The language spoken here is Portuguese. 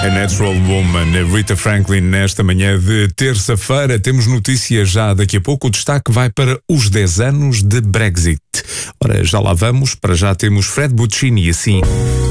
A Natural Woman, a Rita Franklin, nesta manhã de terça-feira. Temos notícias já daqui a pouco. O destaque vai para os 10 anos de Brexit. Ora, já lá vamos. Para já temos Fred Buccini assim.